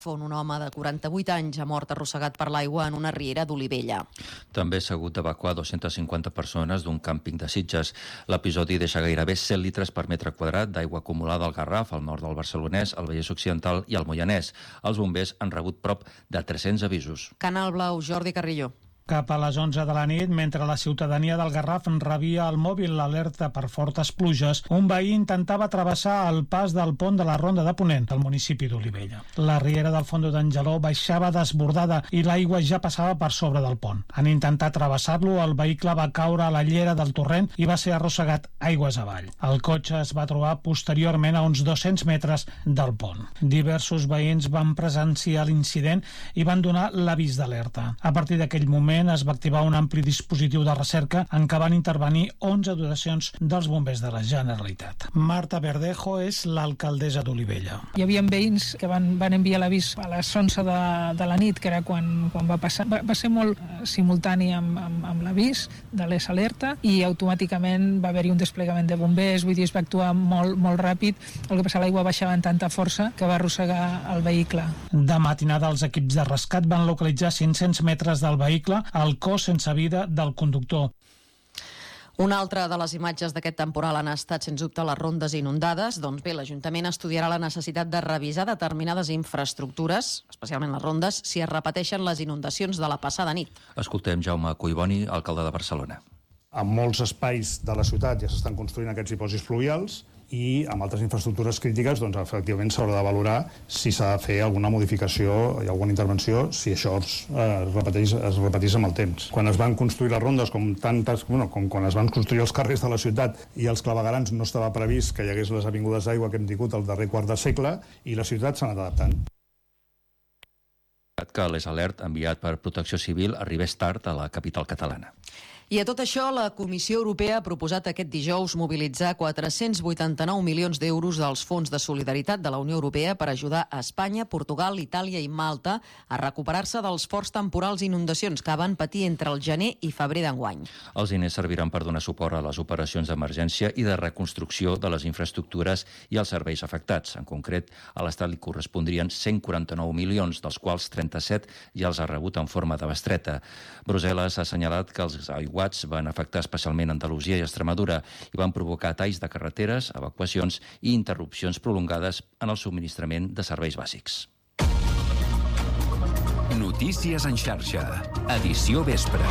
Un home de 48 anys ha mort arrossegat per l'aigua en una riera d'Olivella. També s'ha hagut d'evacuar 250 persones d'un càmping de Sitges. L'episodi deixa gairebé 100 litres per metre quadrat d'aigua acumulada al Garraf, al nord del Barcelonès, al Vallès Occidental i al Moianès. Els bombers han rebut prop de 300 avisos. Canal Blau, Jordi Carrillo. Cap a les 11 de la nit, mentre la ciutadania del Garraf rebia al mòbil l'alerta per fortes pluges, un veí intentava travessar el pas del pont de la Ronda de Ponent, al municipi d'Olivella. La riera del Fondo d'Angeló baixava desbordada i l'aigua ja passava per sobre del pont. En intentar travessar-lo, el vehicle va caure a la llera del torrent i va ser arrossegat aigües avall. El cotxe es va trobar posteriorment a uns 200 metres del pont. Diversos veïns van presenciar l'incident i van donar l'avís d'alerta. A partir d'aquell moment es va activar un ampli dispositiu de recerca en què van intervenir 11 dotacions dels bombers de la Generalitat. Marta Verdejo és l'alcaldessa d'Olivella. Hi havia veïns que van enviar l'avís a les 11 de la nit, que era quan va passar. Va ser molt simultani amb l'avís de les alerta i automàticament va haver-hi un desplegament de bombers, vull dir, es va actuar molt ràpid. El que passa, l'aigua baixava amb tanta força que va arrossegar el vehicle. De matinada, els equips de rescat van localitzar 500 metres del vehicle, el cos sense vida del conductor. Una altra de les imatges d'aquest temporal han estat, sens dubte, les rondes inundades. Doncs bé, l'Ajuntament estudiarà la necessitat de revisar determinades infraestructures, especialment les rondes, si es repeteixen les inundacions de la passada nit. Escoltem Jaume Collboni, alcalde de Barcelona. En molts espais de la ciutat ja s'estan construint aquests dipòsits fluvials i amb altres infraestructures crítiques, doncs, efectivament s'haurà de valorar si s'ha de fer alguna modificació i alguna intervenció, si això es repeteix amb el temps. Quan es van construir les rondes, com quan es van construir els carrers de la ciutat i els claveguerams, no estava previst que hi hagués les avingudes d'aigua que hem tingut el darrer quart de segle, i la ciutat s'ha anat adaptant. Que l'alert enviat per Protecció Civil arribés tard a la capital catalana. I a tot això, la Comissió Europea ha proposat aquest dijous mobilitzar 489 milions d'euros dels fons de solidaritat de la Unió Europea per ajudar a Espanya, Portugal, Itàlia i Malta a recuperar-se dels forts temporals i inundacions que van patir entre el gener i febrer d'enguany. Els diners serviran per donar suport a les operacions d'emergència i de reconstrucció de les infraestructures i els serveis afectats. En concret, a l'Estat li correspondrien 149 milions, dels quals 37 ja els ha rebut en forma de bestreta. Brussel·les ha assenyalat que els aiguats van afectar especialment Andalusia i Extremadura i van provocar talls de carreteres, evacuacions i interrupcions prolongades en el subministrament de serveis bàsics. Notícies en xarxa. Edició vespre.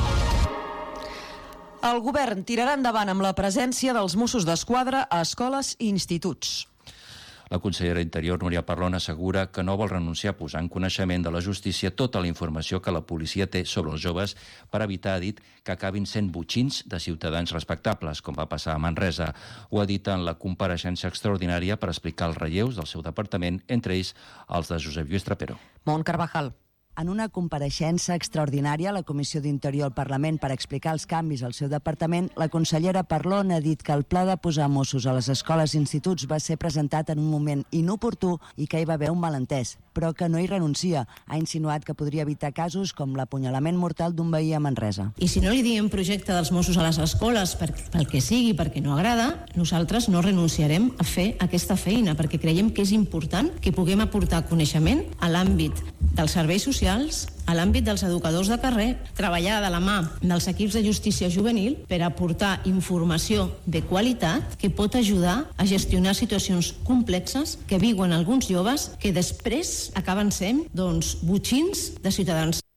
El govern tirarà endavant amb la presència dels Mossos d'Esquadra a escoles i instituts. La consellera d'Interior, Núria Parlon, assegura que no vol renunciar a posar en coneixement de la justícia tota la informació que la policia té sobre els joves per evitar, ha dit, que acabin sent botxins de ciutadans respectables, com va passar a Manresa. Ho ha dit en la compareixença extraordinària per explicar els relleus del seu departament, entre ells els de Josep Lluís Trapero. Mont Carvajal. En una compareixença extraordinària a la Comissió d'Interior al Parlament per explicar els canvis al seu departament, la consellera Parlon ha dit que el pla de posar Mossos a les escoles i instituts va ser presentat en un moment inoportú i que hi va haver un malentès, però que no hi renuncia. Ha insinuat que podria evitar casos com l'apunyalament mortal d'un veí a Manresa. I si no li diem projecte dels Mossos a les escoles pel que sigui, perquè no agrada, nosaltres no renunciarem a fer aquesta feina, perquè creiem que és important que puguem aportar coneixement a l'àmbit dels serveis socials, a l'àmbit dels educadors de carrer, treballar de la mà dels equips de justícia juvenil per aportar informació de qualitat que pot ajudar a gestionar situacions complexes que viuen alguns joves que després acaben sent, botxins de ciutadans.